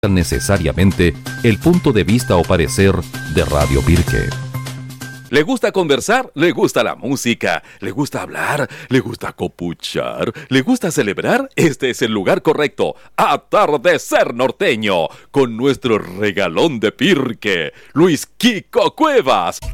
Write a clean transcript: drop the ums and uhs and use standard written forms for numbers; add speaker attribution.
Speaker 1: necesariamente el punto de vista o parecer de Radio Pirque. ¿Le gusta conversar? ¿Le gusta la música? ¿Le gusta hablar? ¿Le gusta copuchar? ¿Le gusta celebrar? Este es el lugar correcto. Atardecer Norteño, con nuestro regalón de Pirque, Luis Kiko Cuevas.